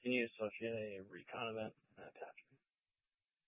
Can you associate a recon event and attach